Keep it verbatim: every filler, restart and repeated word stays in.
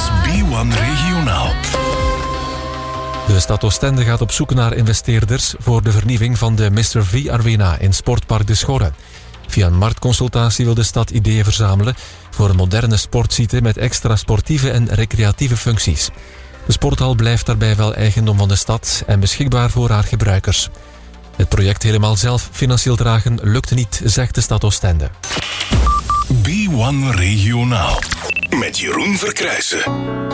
is B one Regionaal. De stad Oostende gaat op zoek naar investeerders voor de vernieuwing van de mister V Arena in Sportpark De Schorre. Via een marktconsultatie wil de stad ideeën verzamelen voor een moderne sportsite met extra sportieve en recreatieve functies. De sporthal blijft daarbij wel eigendom van de stad en beschikbaar voor haar gebruikers. Het project helemaal zelf financieel dragen lukt niet, zegt de stad Oostende. B one Regionaal met Jeroen Verkruijsen.